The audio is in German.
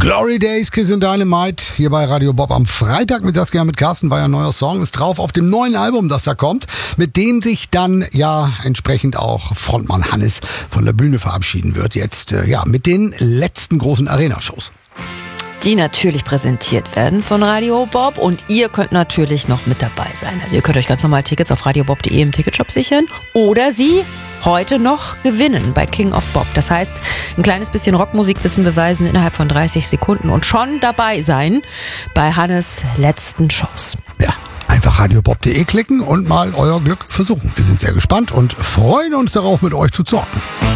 Glory Days, Kiss and Dynamite, hier bei Radio Bob am Freitag mit Saskia mit Carsten, war ja ein neuer Song, ist drauf auf dem neuen Album, das da kommt, mit dem sich dann ja entsprechend auch Frontmann Hannes von der Bühne verabschieden wird, jetzt mit den letzten großen Arena-Shows. Die natürlich präsentiert werden von Radio Bob und ihr könnt natürlich noch mit dabei sein. Also ihr könnt euch ganz normal Tickets auf radiobob.de im Ticketshop sichern oder sie heute noch gewinnen bei King of Bob. Das heißt, ein kleines bisschen Rockmusikwissen beweisen innerhalb von 30 Sekunden und schon dabei sein bei Hannes letzten Shows. Ja, einfach radiobob.de klicken und mal euer Glück versuchen. Wir sind sehr gespannt und freuen uns darauf, mit euch zu zocken.